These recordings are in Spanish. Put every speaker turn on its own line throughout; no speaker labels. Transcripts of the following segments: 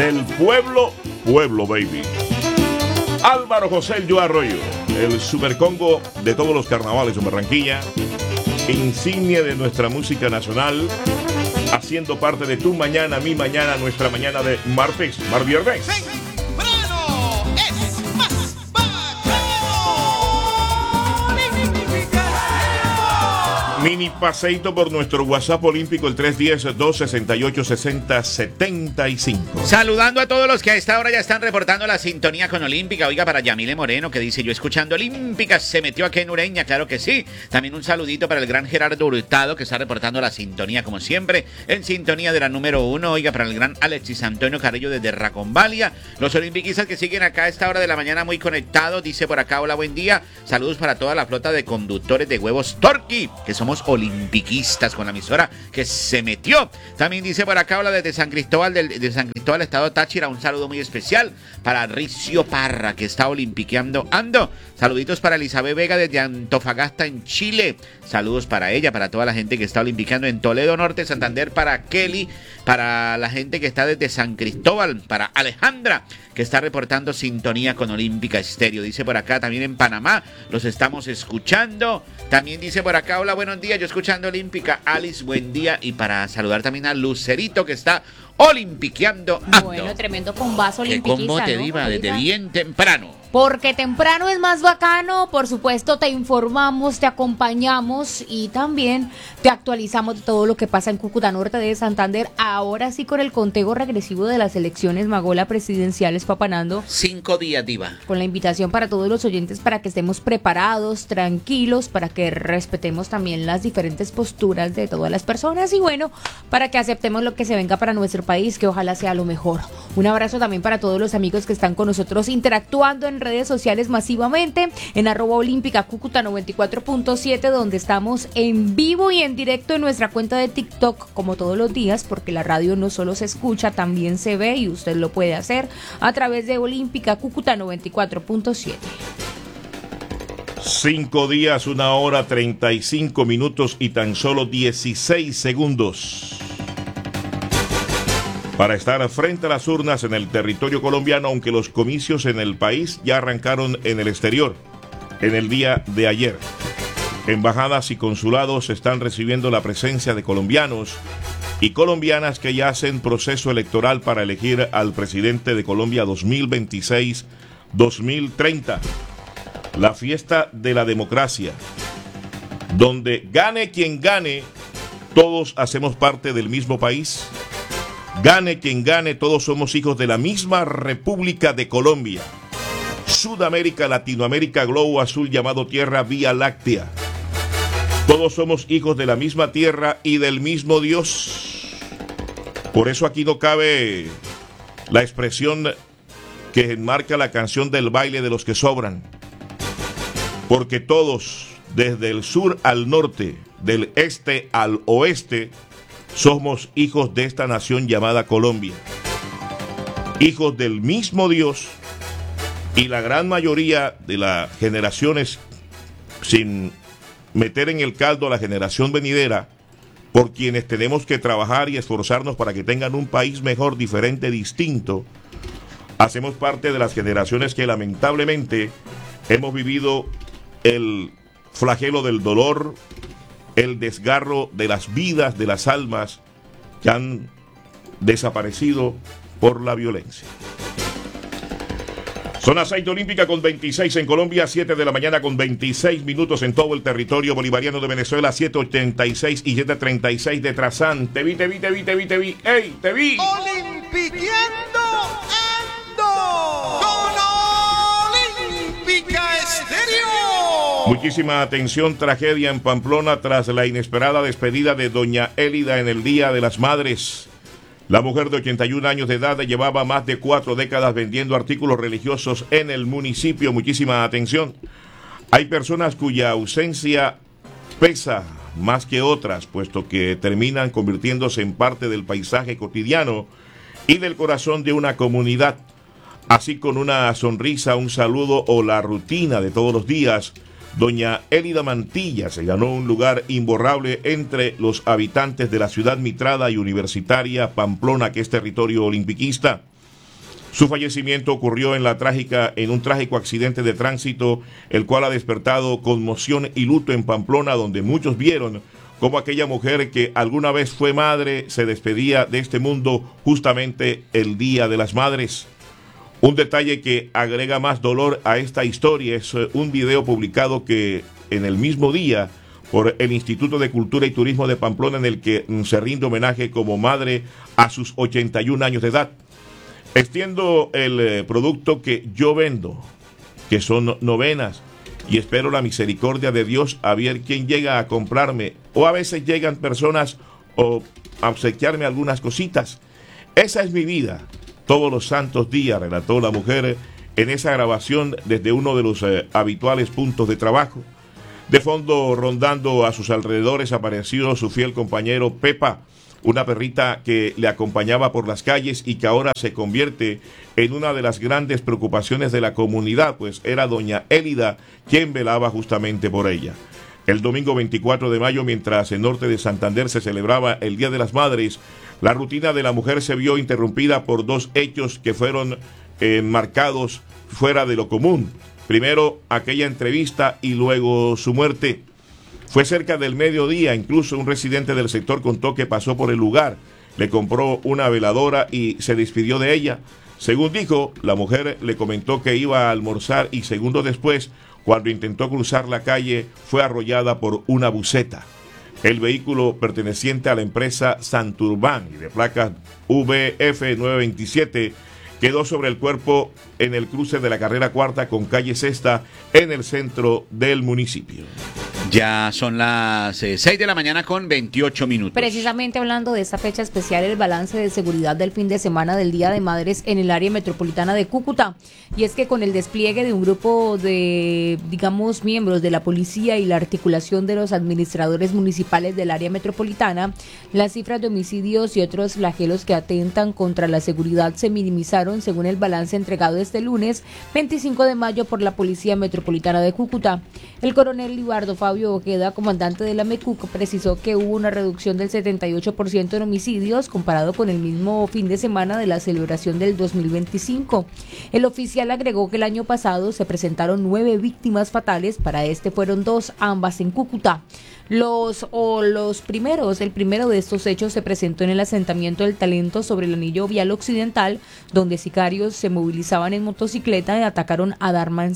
Del pueblo, pueblo, baby. Álvaro José El Yo Arroyo, el supercongo de todos los carnavales de Barranquilla, insignia de nuestra música nacional, haciendo parte de tu mañana, mi mañana, nuestra mañana de martes, viernes.
Temprano es más bacano.
Mini paseito por nuestro WhatsApp olímpico, el 310-268-6075.
Saludando a todos los que a esta hora ya están reportando la sintonía con Olímpica. Oiga, para Yamile Moreno, que dice: yo escuchando Olímpica, se metió aquí en Ureña. Claro que sí. También un saludito para el gran Gerardo Hurtado, que está reportando la sintonía, como siempre, en sintonía de la número 1. Oiga, para el gran Alexis Antonio Carrillo desde Racombalia. Los olimpiquistas que siguen acá a esta hora de la mañana muy conectados. Dice por acá: hola, buen día. Saludos para toda la flota de conductores de huevos Torqui, que somos olimpiquistas con la emisora que se metió. También dice por acá: hola desde San Cristóbal, de San Cristóbal, estado Táchira. Un saludo muy especial para Ricio Parra, que está olimpiqueando ando. Saluditos para Elizabeth Vega desde Antofagasta en Chile. Saludos para ella, para toda la gente que está olimpiqueando en Toledo Norte, Santander, para Kelly, para la gente que está desde San Cristóbal, para Alejandra, que está reportando sintonía con Olímpica Estéreo. Dice por acá también en Panamá, los estamos escuchando. También dice por acá: hola, buenos días, yo escuchando Olímpica. Alice, buen día. Y para saludar también a Lucerito, que está olimpiqueando.
Bueno, tremendo combazo olimpiquista,
¿Cómo te
¿no?
diva? Desde
Oiga.
bien temprano.
Porque temprano es más bacano, por supuesto te informamos, te acompañamos y también te actualizamos de todo lo que pasa en Cúcuta Norte de Santander. Ahora sí, con el conteo regresivo de las elecciones Magola presidenciales Papanando.
5 días, diva.
Con la invitación para todos los oyentes para que estemos preparados, tranquilos, para que respetemos también las diferentes posturas de todas las personas y bueno, para que aceptemos lo que se venga para nuestro país, que ojalá sea lo mejor. Un abrazo también para todos los amigos que están con nosotros interactuando en redes sociales masivamente, en @olímpica Cúcuta 94.7, donde estamos en vivo y en directo en nuestra cuenta de TikTok, como todos los días, porque la radio no solo se escucha, también se ve y usted lo puede hacer a través de Olímpica Cúcuta 94.7.
5 días, 1 hora, 35 minutos y tan solo 16 segundos. Para estar frente a las urnas en el territorio colombiano, aunque los comicios en el país ya arrancaron en el exterior en el día de ayer. Embajadas y consulados están recibiendo la presencia de colombianos y colombianas que ya hacen proceso electoral para elegir al presidente de Colombia 2026-2030. La fiesta de la democracia, donde gane quien gane, todos hacemos parte del mismo país. Gane quien gane, todos somos hijos de la misma República de Colombia. Sudamérica, Latinoamérica, globo azul llamado Tierra Vía Láctea. Todos somos hijos de la misma tierra y del mismo Dios. Por eso aquí no cabe la expresión que enmarca la canción del baile de los que sobran. Porque todos, desde el sur al norte, del este al oeste, somos hijos de esta nación llamada Colombia, hijos del mismo Dios, y la gran mayoría de las generaciones, sin meter en el caldo a la generación venidera, por quienes tenemos que trabajar y esforzarnos para que tengan un país mejor, diferente, distinto, hacemos parte de las generaciones que lamentablemente hemos vivido el flagelo del dolor, el desgarro de las vidas, de las almas que han desaparecido por la violencia. Son las 6 de Olímpica con 26 en Colombia, 7 de la mañana con 26 minutos en todo el territorio bolivariano de Venezuela, 7:86 y 7:36 de Trazán. Te vi, ¡ey, te vi!
Olimpiqueando ando con Olímpica Estéreo.
Muchísima atención, tragedia en Pamplona tras la inesperada despedida de doña Élida en el Día de las Madres. La mujer de 81 años de edad llevaba más de 4 décadas vendiendo artículos religiosos en el municipio. Muchísima atención. Hay personas cuya ausencia pesa más que otras, puesto que terminan convirtiéndose en parte del paisaje cotidiano y del corazón de una comunidad. Así, con una sonrisa, un saludo o la rutina de todos los días, doña Élida Mantilla se ganó un lugar imborrable entre los habitantes de la ciudad mitrada y universitaria Pamplona, que es territorio olimpiquista. Su fallecimiento ocurrió en un trágico accidente de tránsito, el cual ha despertado conmoción y luto en Pamplona, donde muchos vieron cómo aquella mujer que alguna vez fue madre se despedía de este mundo justamente el Día de las Madres. Un detalle que agrega más dolor a esta historia es un video publicado que en el mismo día por el Instituto de Cultura y Turismo de Pamplona, en el que se rinde homenaje como madre a sus 81 años de edad. Extiendo el producto que yo vendo, que son novenas, y espero la misericordia de Dios a ver quién llega a comprarme, o a veces llegan personas o a obsequiarme algunas cositas. Esa es mi vida, todos los santos días, relató la mujer en esa grabación desde uno de los habituales puntos de trabajo. De fondo, rondando a sus alrededores, apareció su fiel compañero Pepa, una perrita que le acompañaba por las calles y que ahora se convierte en una de las grandes preocupaciones de la comunidad, pues era doña Élida quien velaba justamente por ella. El domingo 24 de mayo, mientras en norte de Santander se celebraba el Día de las Madres, la rutina de la mujer se vio interrumpida por dos hechos que fueron marcados fuera de lo común. Primero, aquella entrevista y luego su muerte. Fue cerca del mediodía, incluso un residente del sector contó que pasó por el lugar, le compró una veladora y se despidió de ella. Según dijo, la mujer le comentó que iba a almorzar y segundos después, cuando intentó cruzar la calle, fue arrollada por una buseta. El vehículo perteneciente a la empresa Santurbán y de placas VF 927 quedó sobre el cuerpo en el cruce de la carrera cuarta con calle Sexta en el centro del municipio.
Ya son las 6 de la mañana con 28 minutos.
Precisamente hablando de esta fecha especial, el balance de seguridad del fin de semana del Día de Madres en el área metropolitana de Cúcuta. Y es que con el despliegue de un grupo de, miembros de la policía y la articulación de los administradores municipales del área metropolitana, las cifras de homicidios y otros flagelos que atentan contra la seguridad se minimizaron según el balance entregado este lunes 25 de mayo por la Policía Metropolitana de Cúcuta. El coronel Libardo Fabio Ojeda, comandante de la MECUC, precisó que hubo una reducción del 78% en homicidios comparado con el mismo fin de semana de la celebración del 2025. El oficial agregó que el año pasado se presentaron 9 víctimas fatales, para este fueron 2, ambas en Cúcuta. El primero de estos hechos se presentó en el asentamiento del Talento sobre el anillo vial occidental, donde sicarios se movilizaban en motocicleta y atacaron a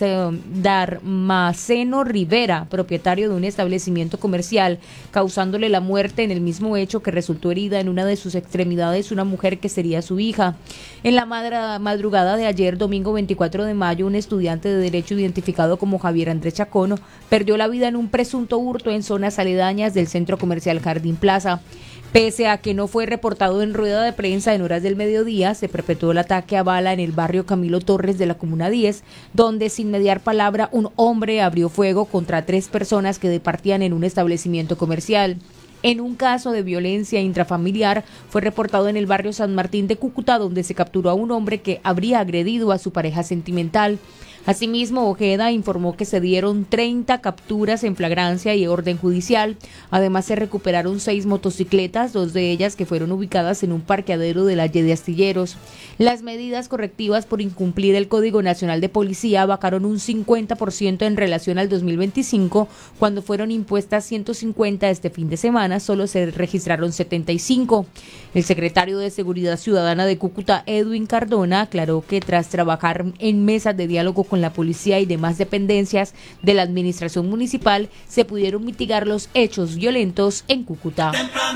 Darmaceno Rivera, propietario de un establecimiento comercial, causándole la muerte. En el mismo hecho que resultó herida en una de sus extremidades una mujer que sería su hija. En la madrugada de ayer, domingo 24 de mayo, un estudiante de Derecho identificado como Javier Andrés Chacón perdió la vida en un presunto hurto en zonas aledañas del centro comercial Jardín Plaza. Pese a que no fue reportado en rueda de prensa en horas del mediodía, se perpetuó el ataque a bala en el barrio Camilo Torres de la Comuna 10, donde sin mediar palabra un hombre abrió fuego contra 3 personas que departían en un establecimiento comercial. En un caso de violencia intrafamiliar fue reportado en el barrio San Martín de Cúcuta, donde se capturó a un hombre que habría agredido a su pareja sentimental. Asimismo, Ojeda informó que se dieron 30 capturas en flagrancia y orden judicial. Además, se recuperaron 6 motocicletas, 2 de ellas que fueron ubicadas en un parqueadero de la Y de Astilleros. Las medidas correctivas por incumplir el Código Nacional de Policía bajaron un 50% en relación al 2025, cuando fueron impuestas 150 este fin de semana, solo se registraron 75. El secretario de Seguridad Ciudadana de Cúcuta, Edwin Cardona, aclaró que tras trabajar en mesas de diálogo con la policía y demás dependencias de la administración municipal, se pudieron mitigar los hechos violentos en Cúcuta.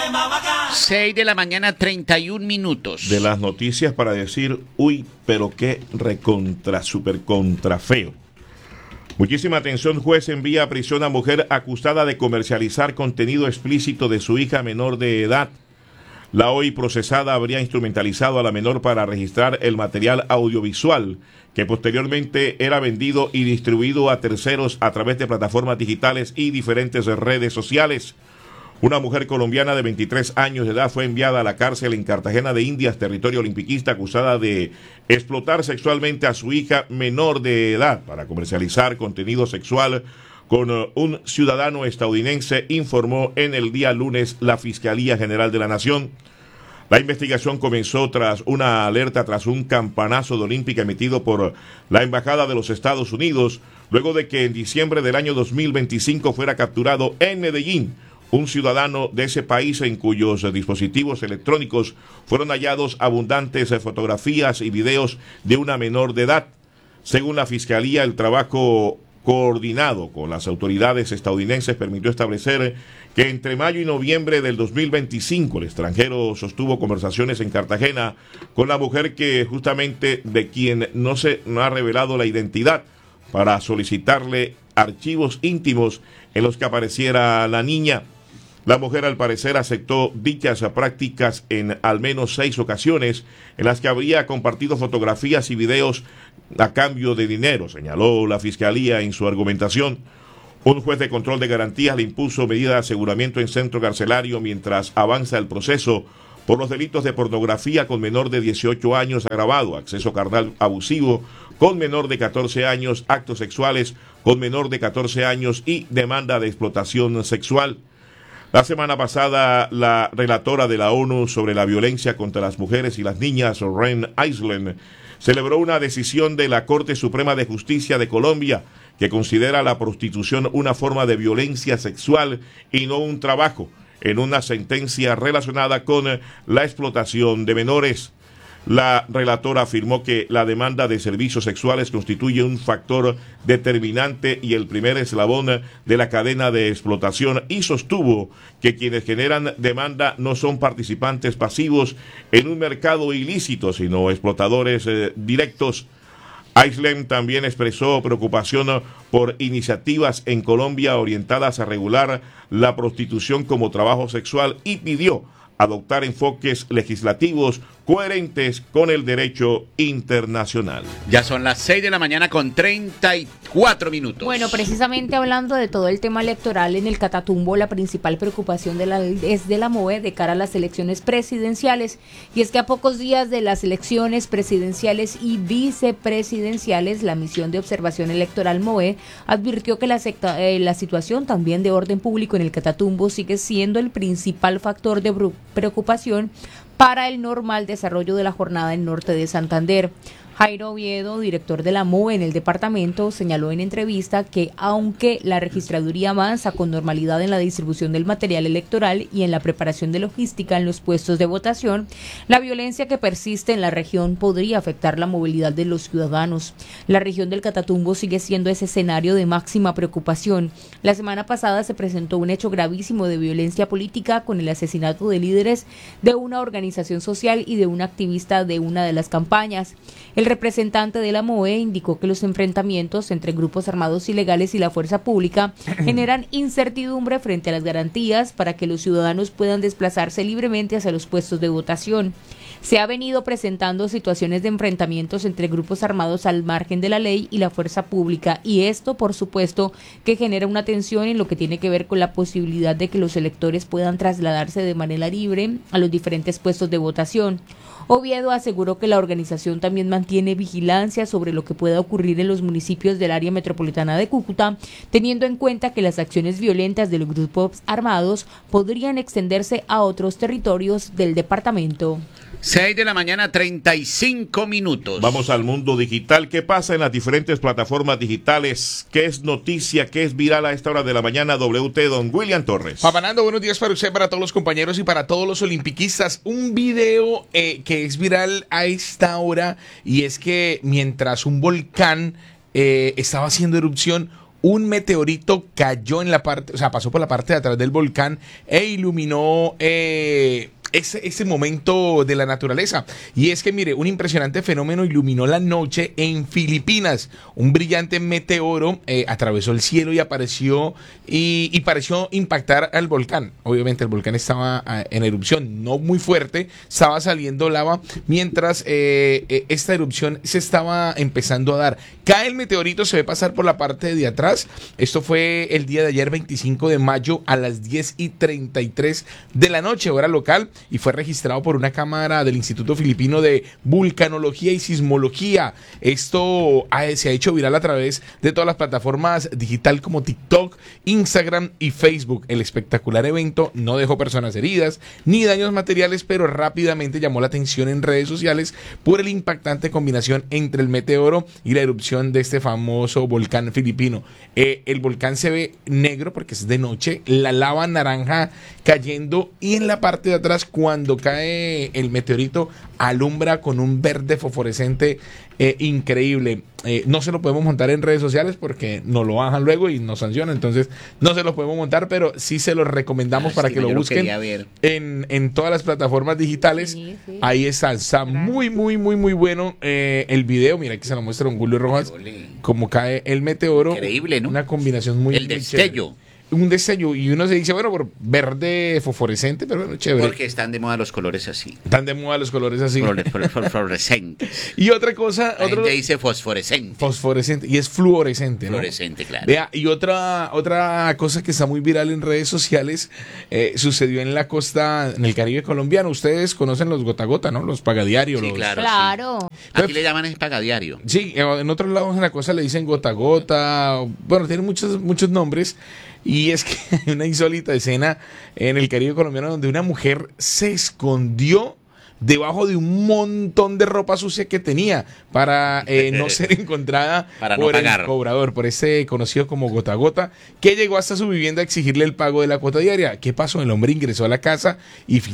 6 de la mañana, 31 minutos.
De las noticias para decir, uy, pero qué super contra feo. Muchísima atención, juez envía a prisión a mujer acusada de comercializar contenido explícito de su hija menor de edad. La hoy procesada habría instrumentalizado a la menor para registrar el material audiovisual que posteriormente era vendido y distribuido a terceros a través de plataformas digitales y diferentes redes sociales. Una mujer colombiana de 23 años de edad fue enviada a la cárcel en Cartagena de Indias, territorio olimpiquista, acusada de explotar sexualmente a su hija menor de edad para comercializar contenido sexual con un ciudadano estadounidense, informó en el día lunes la Fiscalía General de la Nación. La investigación comenzó tras una alerta tras un campanazo de Olímpica emitido por la Embajada de los Estados Unidos, luego de que en diciembre del año 2025 fuera capturado en Medellín un ciudadano de ese país en cuyos dispositivos electrónicos fueron hallados abundantes fotografías y videos de una menor de edad. Según la Fiscalía, el trabajo coordinado con las autoridades estadounidenses permitió establecer que entre mayo y noviembre del 2025 el extranjero sostuvo conversaciones en Cartagena con la mujer que justamente de quien no ha revelado la identidad para solicitarle archivos íntimos en los que apareciera la niña. La mujer al parecer aceptó dichas prácticas en al menos 6 ocasiones en las que habría compartido fotografías y videos a cambio de dinero, señaló la Fiscalía en su argumentación. Un juez de control de garantías le impuso medida de aseguramiento en centro carcelario mientras avanza el proceso por los delitos de pornografía con menor de 18 años agravado, acceso carnal abusivo con menor de 14 años, actos sexuales con menor de 14 años y demanda de explotación sexual. La semana pasada, la relatora de la ONU sobre la violencia contra las mujeres y las niñas, Ren Island, celebró una decisión de la Corte Suprema de Justicia de Colombia que considera la prostitución una forma de violencia sexual y no un trabajo, en una sentencia relacionada con la explotación de menores. La relatora afirmó que la demanda de servicios sexuales constituye un factor determinante y el primer eslabón de la cadena de explotación y sostuvo que quienes generan demanda no son participantes pasivos en un mercado ilícito, sino explotadores directos. Island también expresó preocupación por iniciativas en Colombia orientadas a regular la prostitución como trabajo sexual y pidió adoptar enfoques legislativos coherentes con el derecho internacional.
Ya son las 6 de la mañana con 34 minutos.
Bueno, precisamente hablando de todo el tema electoral en el Catatumbo, la principal preocupación es de la MOE de cara a las elecciones presidenciales. Y es que a pocos días de las elecciones presidenciales y vicepresidenciales, la misión de observación electoral MOE advirtió que la situación también de orden público en el Catatumbo sigue siendo el principal factor de preocupación para el normal desarrollo de la jornada en norte de Santander. Jairo Oviedo, director de la MOE en el departamento, señaló en entrevista que aunque la registraduría avanza con normalidad en la distribución del material electoral y en la preparación de logística en los puestos de votación, la violencia que persiste en la región podría afectar la movilidad de los ciudadanos. La región del Catatumbo sigue siendo ese escenario de máxima preocupación. La semana pasada se presentó un hecho gravísimo de violencia política con el asesinato de líderes de una organización social y de un activista de una de las campañas. El representante de la MOE indicó que los enfrentamientos entre grupos armados ilegales y la fuerza pública generan incertidumbre frente a las garantías para que los ciudadanos puedan desplazarse libremente hacia los puestos de votación. Se ha venido presentando situaciones de enfrentamientos entre grupos armados al margen de la ley y la fuerza pública, y esto, por supuesto, que genera una tensión en lo que tiene que ver con la posibilidad de que los electores puedan trasladarse de manera libre a los diferentes puestos de votación. Oviedo aseguró que la organización también mantiene vigilancia sobre lo que pueda ocurrir en los municipios del área metropolitana de Cúcuta, teniendo en cuenta que las acciones violentas de los grupos armados podrían extenderse a otros territorios del departamento.
6 de la mañana, 35 minutos.
Vamos al mundo digital. ¿Qué pasa en las diferentes plataformas digitales? ¿Qué es noticia? ¿Qué es viral a esta hora de la mañana? WT, don William Torres.
Papanando, buenos días para usted, para todos los compañeros y para todos los olimpiquistas. Un video que es viral a esta hora, y es que mientras un volcán estaba haciendo erupción, un meteorito cayó en la parte, o sea, pasó por la parte de atrás del volcán e iluminó ese momento de la naturaleza. Y es que, mire, un impresionante fenómeno iluminó la noche en Filipinas. Un brillante meteoro atravesó el cielo y apareció y pareció impactar al volcán. Obviamente el volcán estaba en erupción, no muy fuerte, estaba saliendo lava mientras esta erupción se estaba empezando a dar. Cae el meteorito, se ve pasar por la parte de atrás. Esto fue el día de ayer, 25 de mayo, a las 10:33 de la noche, hora local. y fue registrado por una cámara del Instituto Filipino de Vulcanología y Sismología. Esto se ha hecho viral a través de todas las plataformas digital como TikTok, Instagram y Facebook. El espectacular evento no dejó personas heridas ni daños materiales, pero rápidamente llamó la atención en redes sociales por el impactante combinación entre el meteoro y la erupción de este famoso volcán filipino. El volcán se ve negro porque es de noche, la lava naranja cayendo, y en la parte de atrás, cuando cae el meteorito, alumbra con un verde fosforescente increíble. No se lo podemos montar en redes sociales porque nos lo bajan luego y nos sancionan, entonces no se lo podemos montar, pero sí se los recomendamos para que lo busquen en todas las plataformas digitales.
Sí.
Ahí está muy bueno el video. Mira que se lo muestra don Julio Rojas, como cae el meteoro.
Increíble, ¿no?
Una combinación muy
El
muy
destello.
chévere. Un destello, y uno se dice, bueno, por verde fosforescente, pero bueno, chévere.
Porque están de moda los colores así.
Están de moda los colores así.
Fluorescentes.
Y otra cosa,
La gente dice fosforescente.
fosforescente, y es fluorescente, ¿no?
Fluorescente, claro.
Vea, y otra cosa que está muy viral en redes sociales, sucedió en la costa, en el Caribe colombiano. Ustedes conocen los gota a gota, ¿no? Los pagadiarios.
Sí,
los...
claro.
Claro.
Sí. Aquí le llaman es pagadiario.
Sí, en otros lados en la costa le dicen gota a gota. Bueno, tiene muchos nombres. Y es que hay una insólita escena en el Caribe colombiano donde una mujer se escondió debajo de un montón de ropa sucia que tenía para no ser encontrada por el cobrador, por ese conocido como gota a gota, que llegó hasta su vivienda a exigirle el pago de la cuota diaria. ¿Qué pasó? El hombre ingresó a la casa y